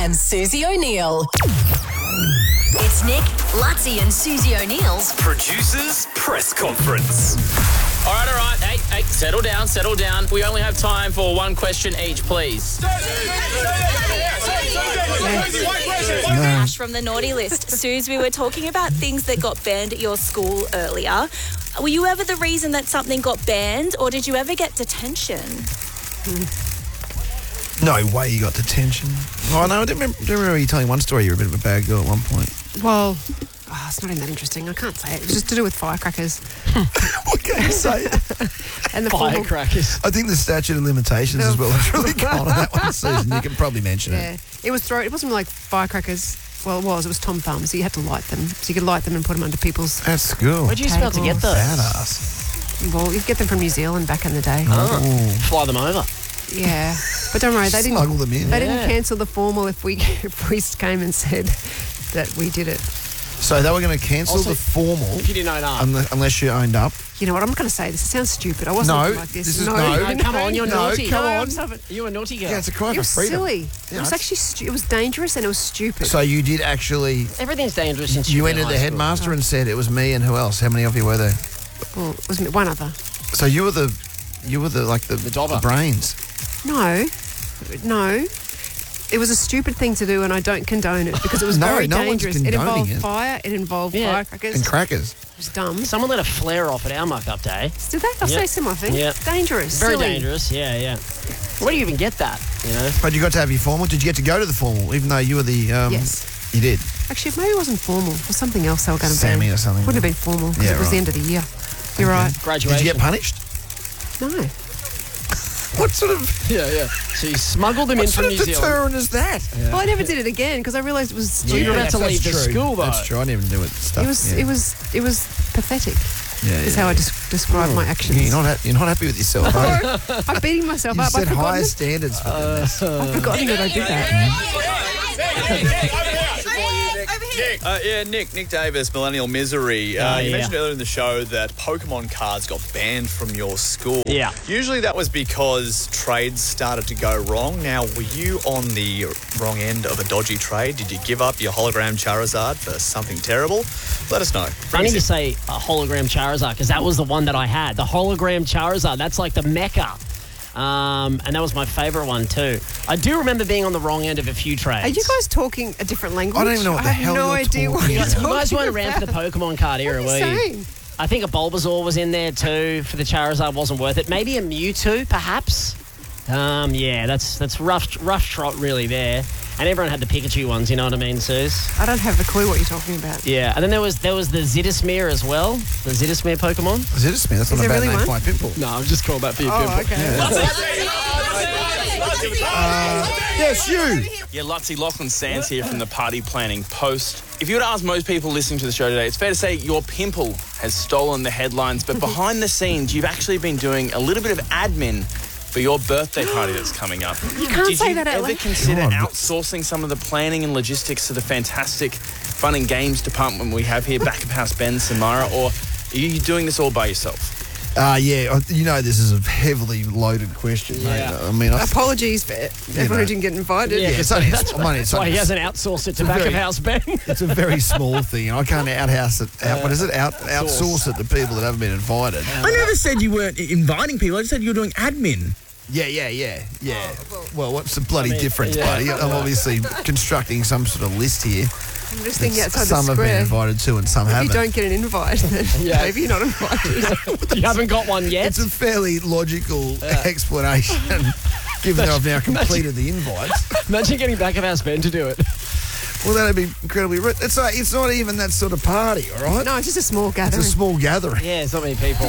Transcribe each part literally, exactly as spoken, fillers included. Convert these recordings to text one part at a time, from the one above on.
and Susie O'Neill. It's Nick, Lutzi and Susie O'Neill's Producers Press Conference. All right, all right. Hey, hey, settle down, settle down. We only have time for one question each, please. Ash from the naughty list. Suze, we were talking about things that got banned at your school earlier. Were you ever the reason that something got banned, or did you ever get detention? No way you got detention. Oh, no, I don't remember, don't remember you telling one story. You were a bit of a bad girl at one point. Well, oh, it's not even that interesting. I can't say it. It was just to do with firecrackers. What can you say? And the formal- Firecrackers. I think the statute of limitations as well is really gone on that one, Susan. You can probably mention Yeah, it. it was throw. It wasn't like firecrackers. Well, it was. It was Tom Thumbs. So you had to light them. So you could light them and put them under people's. At school. Where'd you spell to get those? Badass. Well, you'd get them from New Zealand back in the day. Oh. Fly them over. Yeah, but don't worry, they didn't. Smuggle them in. They Yeah. didn't cancel the formal if we if we came and said that we did it. So they were going to cancel Also, the formal If you didn't own up. unless, unless you owned up. You know what? I'm not going to say this. It sounds stupid. I wasn't No, looking like this. this is- no, no. No, come on, you're No, naughty. come No, on. stop it. You're a naughty girl. Yeah, it's a crime It for was freedom. silly. Yeah, it was it's- actually stu- it was dangerous and it was stupid. So you did actually. Everything's dangerous since You you're entered in the high headmaster and said it was me and who else? How many of you were there? well, it was one other. So you were the, you were the like the, The dobber. brains. No, no. It was a stupid thing to do, and I don't condone it because it was No, very no one's dangerous. It condoning involved it. fire. It involved Yeah. firecrackers. And crackers. It was dumb. school. Someone let a flare off at our muck-up day. Did they? I'll Yeah. say similar thing. Yeah. Dangerous. Very silly. dangerous, yeah, yeah. Where do you even get that, you know? But you got to have your formal. Did you get to go to the formal, even though you were the? Um, Yes. You did. Actually, maybe it wasn't formal. It was something else they were going to Sammy ban. or something. Wouldn't have been formal because Yeah, it was right. the end of the year. You're right. Graduation. Did you get punished? No. What sort of Yeah, yeah. So you smuggled them what in from sort New of Zealand. deterrent is that? Well, I never did it again because I realised it was stupid. you were about to that's leave the true. school, though. That's true. I didn't even do it. Stuff. It was. yeah. It was. It was pathetic. Yeah, Is yeah, how I yeah. des- describe my actions. Yeah, you're not. Ha- you're not happy with yourself, are you? I'm beating myself You up. set I've forgotten, higher it. standards for this. I've forgotten that I did that. Uh, yeah, Nick, Nick Davis, Millennial Misery. Uh, Oh, you yeah. mentioned earlier in the show that Pokemon cards got banned from your school. Yeah. Usually that was because trades started to go wrong. Now, were you on the wrong end of a dodgy trade? Did you give up your hologram Charizard for something terrible? Let us know. Bring Funny us to in. say a hologram Charizard because that was the one that I had. The hologram Charizard. That's like the mecca. Um, and that was my favourite one too. I do remember being on the wrong end of a few trades. Are you guys talking a different language? I don't even know what the I hell have no you're idea what talking you're about. talking You guys weren't around for the about. Pokemon card era, What were are you you? saying? I think a Bulbasaur was in there too for the Charizard. Wasn't worth it. Maybe a Mewtwo, perhaps. Um, yeah, that's that's rough, rough trot really there. And everyone had the Pikachu ones. You know what I mean, Suze? I don't have a clue what you're talking about. Yeah, and then there was there was the Zittersmeer as well. The Zittersmeer Pokemon. Is it a Smith? That's not Is a there bad really name one? for my pimple. No, I'm just calling that for your Oh, okay. Yes, you. Yeah, Lutzi, Lachlan Sands here from the Party Planning Post. If you were to ask most people listening to the show today, it's fair to say your pimple has stolen the headlines, but behind the scenes, you've actually been doing a little bit of admin for your birthday party that's coming up. You can't Did say you that out ever loud. consider God. outsourcing some of the planning and logistics to the fantastic fun and games department we have here, back of house Ben, Samara, or are you doing this all by yourself? Uh, yeah, I- you know this is a heavily loaded question, mate. Yeah. I mean, I, Apologies for everyone who know. didn't get invited. yeah, it's only, That's I mean, it's, why only, he hasn't outsourced it to a back very- of house Ben. it's a very small thing. I can't outhouse it. Out, what is it? Out, outsource it to people that haven't been invited. I never said you weren't inviting people. I just said you were doing admin. Yeah, yeah, yeah, yeah. Well, what's the bloody I mean, difference, yeah. buddy? I'm obviously constructing some sort of list here. I'm just thinking outside Some the have been square. invited to and some If you haven't. don't get an invite, then Yeah. maybe you're not invited. You haven't got one yet. It's a fairly logical explanation, given that I've now completed the invites. Imagine getting back of house Ben to do it. Well, that'd be incredibly rich. It's like, it's not even that sort of party, all right? No, it's just a small It's gathering. a small gathering. Yeah, it's not many people.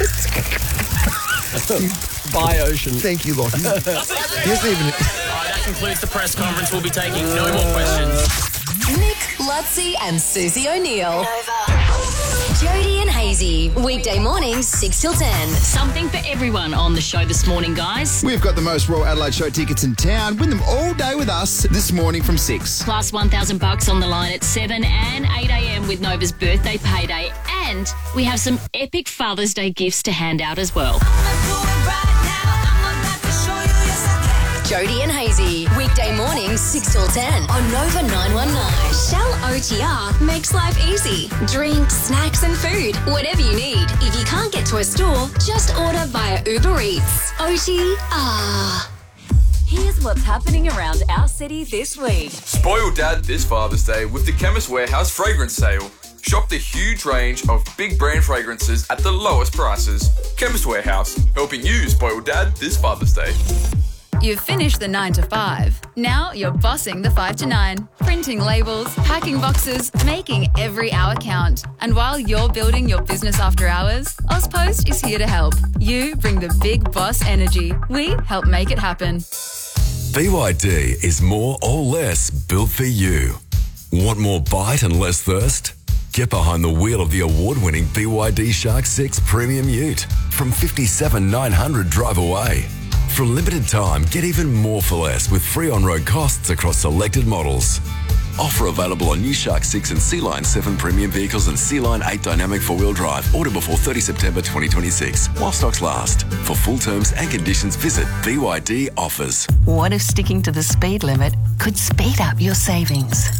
By ocean. Thank you, Lockie. He hasn't even. All right, that concludes the press conference. We'll be taking no more questions. Nick, Lutzi and Susie O'Neill. Jody and Hazy, weekday mornings six till ten. Something for everyone on the show this morning, guys. We've got the most Royal Adelaide Show tickets in town. Win them all day with us this morning from six. Plus one thousand bucks on the line at seven and eight a.m. with Nova's birthday payday. And we have some epic Father's Day gifts to hand out as well. Jody and Hazy. Weekday mornings, six till ten on Nova nine one nine. Shell O T R makes life easy. Drinks, snacks and food. Whatever you need. If you can't get to a store, just order via Uber Eats. O T R. Here's what's happening around our city this week. Spoil Dad this Father's Day with the Chemist Warehouse fragrance sale. Shop the huge range of big brand fragrances at the lowest prices. Chemist Warehouse, helping you spoil Dad this Father's Day. You've finished the nine to five. Now you're bossing the five to nine. Printing labels, packing boxes, making every hour count. And while you're building your business after hours, Ozpost is here to help. You bring the big boss energy. We help make it happen. B Y D is more or less built for you. Want more bite and less thirst? Get behind the wheel of the award-winning B Y D Shark six Premium Ute from fifty-seven thousand nine hundred drive away. For a limited time, get even more for less with free on-road costs across selected models. Offer available on new Shark six and Sea Line seven premium vehicles and Sea Line eight dynamic four-wheel drive. Order before thirtieth September twenty twenty-six while stocks last. For full terms and conditions, visit B Y D Offers. What if sticking to the speed limit could speed up your savings?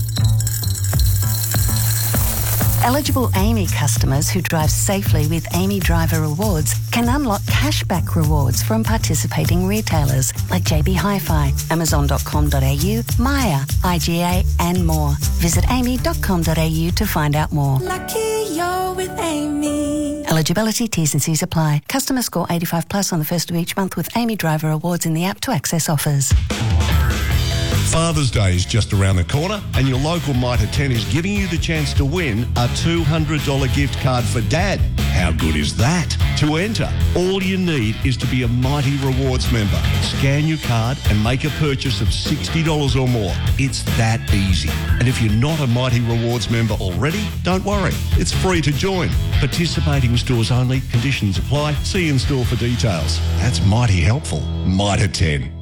Eligible Amy customers who drive safely with Amy Driver Rewards can unlock cashback rewards from participating retailers like J B Hi-Fi, Amazon dot com dot a u, Maya, I G A and more. Visit amy dot com dot a u to find out more. Lucky you're with Amy. Eligibility, T's and C's apply. Customer score eighty-five plus on the first of each month with Amy Driver Rewards in the app to access offers. Father's Day is just around the corner and your local Mitre ten is giving you the chance to win a two hundred dollars gift card for Dad. How good is that? To enter, all you need is to be a Mighty Rewards member. Scan your card and make a purchase of sixty dollars or more. It's that easy. And if you're not a Mighty Rewards member already, don't worry. It's free to join. Participating stores only. Conditions apply. See in store for details. That's mighty helpful. Mitre ten.